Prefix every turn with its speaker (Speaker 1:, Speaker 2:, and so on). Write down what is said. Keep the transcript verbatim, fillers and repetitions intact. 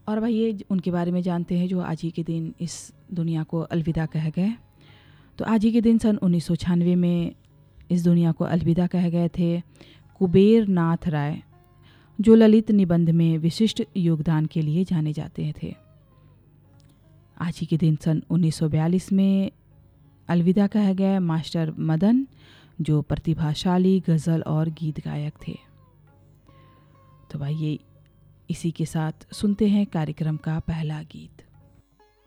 Speaker 1: और भाई ये उनके बारे में जानते हैं जो आज ही के दिन इस दुनिया को अलविदा कह गए। तो आज ही के दिन सन उन्नीस सौ छियानवे में इस दुनिया को अलविदा कह गए थे कुबेर नाथ राय, जो ललित निबंध में विशिष्ट योगदान के लिए जाने जाते थे। आज ही के दिन सन उन्नीस सौ बयालीस में अलविदा कह गए मास्टर मदन, जो प्रतिभाशाली गज़ल और गीत गायक थे। तो भाई ये इसी के साथ सुनते हैं कार्यक्रम का पहला गीत।